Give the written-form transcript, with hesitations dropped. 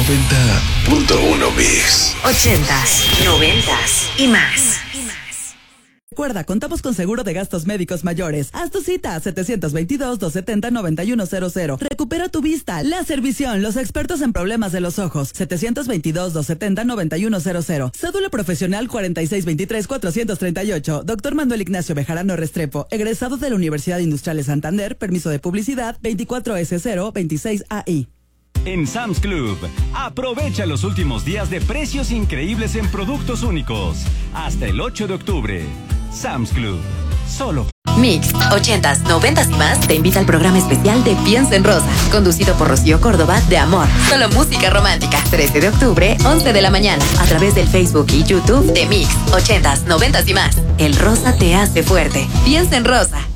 90.1 Mix. 80s, 90s y más. Recuerda, contamos con seguro de gastos médicos mayores. Haz tu cita 722-270-9100. Recupera tu vista. Laservisión, los expertos en problemas de los ojos. 722-270-9100. Cédula profesional 4623-438. Doctor Manuel Ignacio Bejarano Restrepo, egresado de la Universidad Industrial de Santander. Permiso de publicidad 24S026AI. En Sam's Club, aprovecha los últimos días de precios increíbles en productos únicos. Hasta el 8 de octubre. Sam's Club. Solo. Mix, 80s, 90s y más te invita al programa especial de Piensa en Rosa, conducido por Rocío Córdoba de Amor. Solo música romántica. 13 de octubre, 11 de la mañana, a través del Facebook y YouTube de Mix, 80s, 90s y más. El rosa te hace fuerte. Piensa en Rosa.